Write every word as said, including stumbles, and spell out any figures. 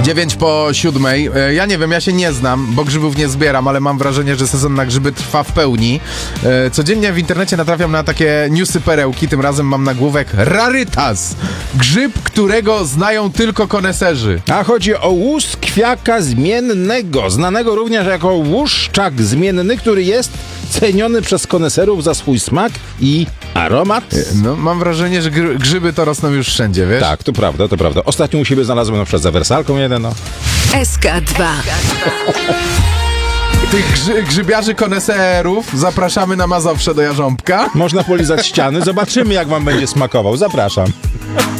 dziewięć po siódmej. E, Ja nie wiem, ja się nie znam, bo grzybów nie zbieram, ale mam wrażenie, że sezon na grzyby trwa w pełni. E, Codziennie w internecie natrafiam na takie newsy perełki. Tym razem mam nagłówek rarytas. Grzyb, którego znają tylko koneserzy. A chodzi o łusk kwiaka zmiennego, znanego również jako łuszczak zmienny, który jest ceniony przez koneserów za swój smak i aromat. No, mam wrażenie, że gr- grzyby to rosną już wszędzie, wiesz? Tak, to prawda, to prawda. Ostatnio u siebie znalazłem na przykład za wersalką jeden, no. S K dwa. Tych grzy- grzybiarzy koneserów zapraszamy na Mazowsze do Jarząbka. Można polizać ściany, zobaczymy jak wam będzie smakował. Zapraszam.